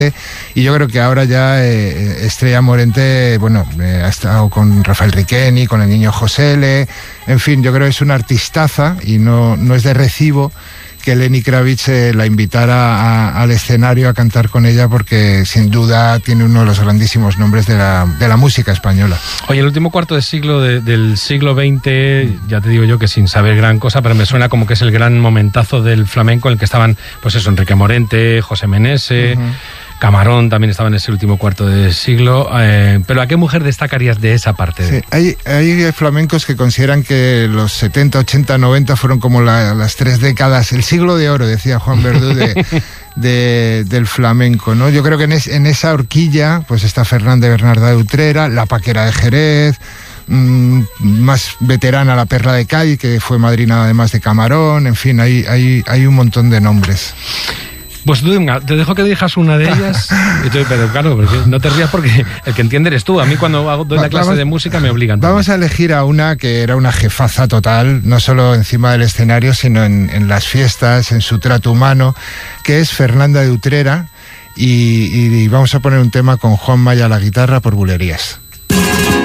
Y yo creo que ahora ya Estrella Morente, bueno, ha estado con Rafael Riqueni, con el niño José L. En fin, yo creo que es una artistaza y no es de recibo que Lenny Kravitz la invitara al escenario a cantar con ella, porque sin duda tiene uno de los grandísimos nombres de la música española. Oye, el último cuarto de siglo del siglo XX, ya te digo yo que sin saber gran cosa, pero me suena como que es el gran momentazo del flamenco en el que estaban, pues eso, Enrique Morente, José Menese, Camarón también estaba en ese último cuarto de siglo. Pero ¿a qué mujer destacarías de esa parte? Sí, hay flamencos que consideran que los 70, 80, 90 fueron como las 3 décadas, el siglo de oro, decía Juan Verdú, del flamenco, ¿no? Yo creo que en esa horquilla pues está Fernanda Bernarda de Utrera, la Paquera de Jerez, más veterana la Perla de Cádiz, que fue madrina además de Camarón. En fin, hay un montón de nombres. Pues tú, te dejo que elijas una de ellas. Pero claro, no te rías porque el que entiende eres tú. A mí cuando doy la clase de música me obligan. Vamos a elegir a una que era una jefaza total, no solo encima del escenario, sino en las fiestas, en su trato humano, que es Fernanda de Utrera. Y vamos a poner un tema con Juan Maya a la guitarra por Bulerías.